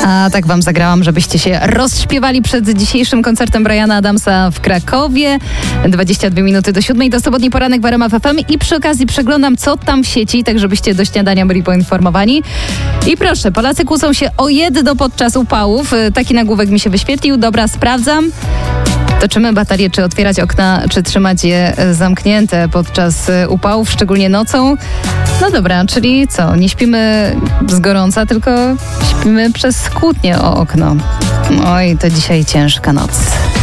A tak wam zagrałam, żebyście się rozśpiewali przed dzisiejszym koncertem Briana Adamsa w Krakowie. 22 minuty do 7, to sobotni poranek w RMF FM i przy okazji przeglądam, co tam w sieci, tak żebyście do śniadania byli poinformowani. I proszę, Polacy kłócą się o jedno podczas upałów. Taki nagłówek mi się wyświetlił. Dobra, sprawdzam. Toczymy batalię, czy otwierać okna, czy trzymać je zamknięte podczas upałów, szczególnie nocą. No dobra, czyli co? Nie śpimy z gorąca, tylko śpimy przez kłótnię o okno. Oj, to dzisiaj ciężka noc.